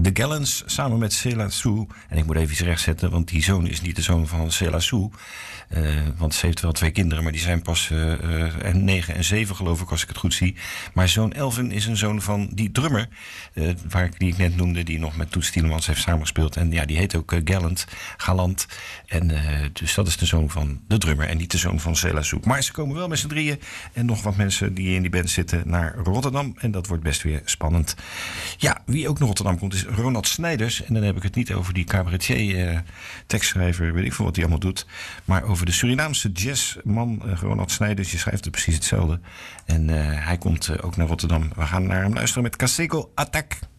De Gallants samen met Céla Sou. En ik moet even iets rechtzetten, want die zoon is niet de zoon van Céla Sou. Want ze heeft wel 2 kinderen, maar die zijn pas 9 en 7 geloof ik, als ik het goed zie. Maar zoon Elvin is een zoon van die drummer, die ik net noemde, die nog met Toets Tielemans heeft samengespeeld. En ja, die heet ook Galant. En dus dat is de zoon van de drummer en niet de zoon van Céla Sou. Maar ze komen wel met z'n drieën en nog wat mensen die in die band zitten naar Rotterdam. En dat wordt best weer spannend. Ja, wie ook naar Rotterdam komt is Ronald Snijders. En dan heb ik het niet over die cabaretier, tekstschrijver, weet ik veel wat hij allemaal doet. Maar over de Surinaamse jazzman Ronald Snijders. Je schrijft het precies hetzelfde. En hij komt ook naar Rotterdam. We gaan naar hem luisteren met Kaseko Attack.